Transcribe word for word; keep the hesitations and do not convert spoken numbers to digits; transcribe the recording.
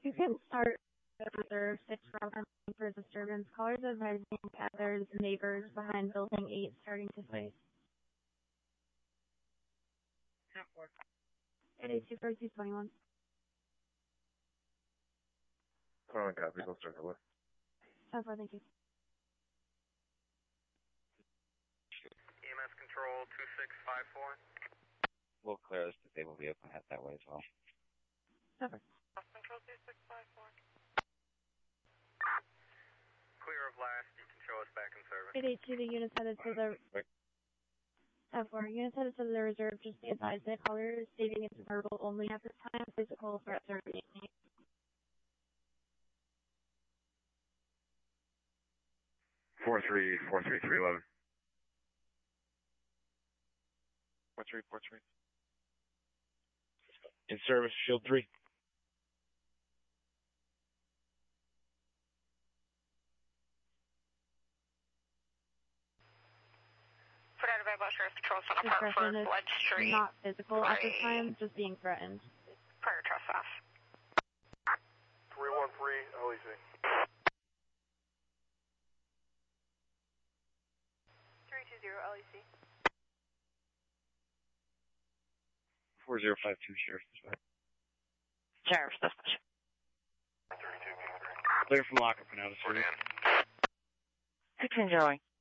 You can start the reserve six program for disturbance. Callers advising others and neighbors behind building eight starting to place. eight eight two four two two one. Calling copy, I'll start over. So far, thank you. E M S control two six five four. We'll clear this disabled vehicle and head that way as well. Over. Control two six five four. Clear of last, you can show us back in service. eight eight two, the unit's headed to the... ten four, unit's headed to the reserve. Just be advised that caller is stating it's verbal only at this time. Physical threats are being made. Four three four three three eleven. Four three four three. In service, shield three. Provided by Bus Sheriff Patrol, Son of Park Discretion is Flood Street. not physical right. at this time, just being threatened. Prior trespass. three one three L E C. three two zero L E C. four zero five two, Sheriff's Dispatch. Sheriff's Dispatch. Clear from lockup for now to service. Continue.